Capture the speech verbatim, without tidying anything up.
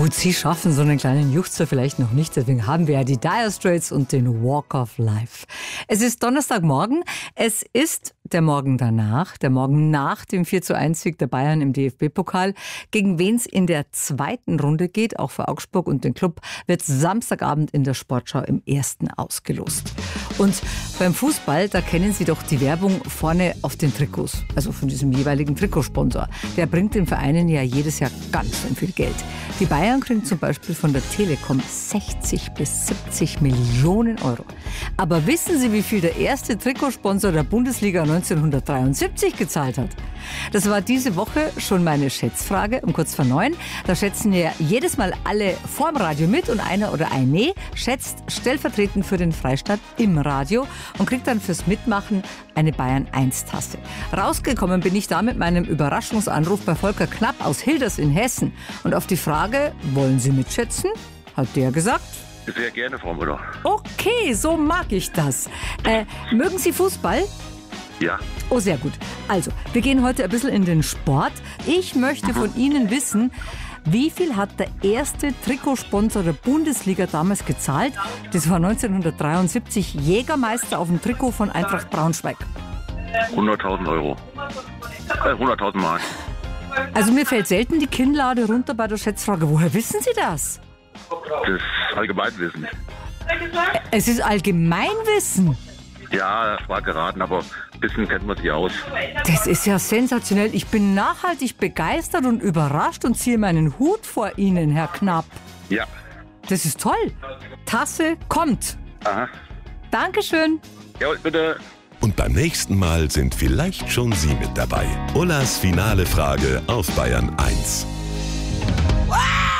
Gut, Sie schaffen so einen kleinen Juchzer vielleicht noch nicht, deswegen haben wir ja die Dire Straits und den Walk of Life. Es ist Donnerstagmorgen, es ist der Morgen danach, der Morgen nach dem vier zu eins Sieg der Bayern im D F B-Pokal. Gegen wen es in der zweiten Runde geht, auch für Augsburg und den Club, wird Samstagabend in der Sportschau im ersten ausgelost. Und beim Fußball, da kennen Sie doch die Werbung vorne auf den Trikots, also von diesem jeweiligen Trikotsponsor. Der bringt den Vereinen ja jedes Jahr ganz schön viel Geld. Die Bayern kriegen zum Beispiel von der Telekom sechzig bis siebzig Millionen Euro. Aber wissen Sie, wie viel der erste Trikotsponsor der Bundesliga neunzehnhundertdreiundsiebzig gezahlt hat? Das war diese Woche schon meine Schätzfrage um kurz vor neun. Da schätzen ja jedes Mal alle vorm Radio mit und einer oder eine schätzt stellvertretend für den Freistaat im Radio und kriegt dann fürs Mitmachen eine Bayern eins Tasse. Rausgekommen bin ich da mit meinem Überraschungsanruf bei Volker Knapp aus Hilders in Hessen. Und auf die Frage, wollen Sie mitschätzen, hat der gesagt: Sehr gerne, Frau Müller. Okay, so mag ich das. Äh, mögen Sie Fußball? Ja. Oh, sehr gut. Also, wir gehen heute ein bisschen in den Sport. Ich möchte von Ihnen wissen, wie viel hat der erste Trikotsponsor der Bundesliga damals gezahlt? Das war neunzehnhundertdreiundsiebzig, Jägermeister auf dem Trikot von Eintracht Braunschweig. hunderttausend Euro. Äh, hunderttausend Mark. Also mir fällt selten die Kinnlade runter bei der Schätzfrage. Woher wissen Sie das? Das ist Allgemeinwissen. Es ist Allgemeinwissen. Ja, das war geraten, aber ein bisschen kennt man sich aus. Das ist ja sensationell. Ich bin nachhaltig begeistert und überrascht und ziehe meinen Hut vor Ihnen, Herr Knapp. Ja. Das ist toll. Tasse kommt. Aha. Dankeschön. Ja, bitte. Und beim nächsten Mal sind vielleicht schon Sie mit dabei. Ullas finale Frage auf Bayern eins.